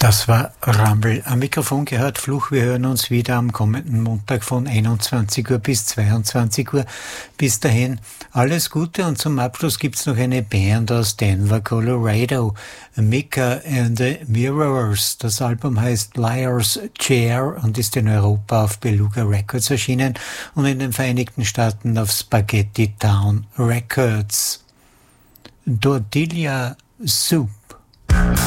Das war Rumble. Am Mikrofon gehört Fluch. Wir hören uns wieder am kommenden Montag von 21 Uhr bis 22 Uhr. Bis dahin alles Gute und zum Abschluss gibt's noch eine Band aus Denver, Colorado. Mika and the Mirrors. Das Album heißt Liar's Chair und ist in Europa auf Beluga Records erschienen und in den Vereinigten Staaten auf Spaghetti Town Records. Tortilla Soup.